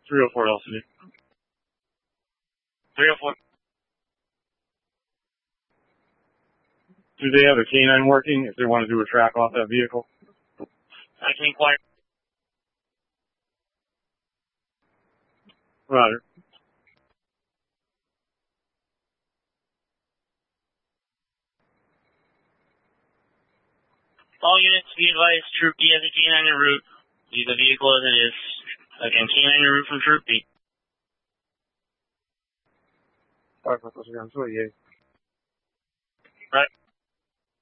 304 LCD. 304. Do they have a canine working if they want to do a track off that vehicle? I can inquire. Roger. All units, be advised, Troop D has a canine en route. Leave the vehicle as it is. Again, canine en route from Troop D. Alright, let's go. Right.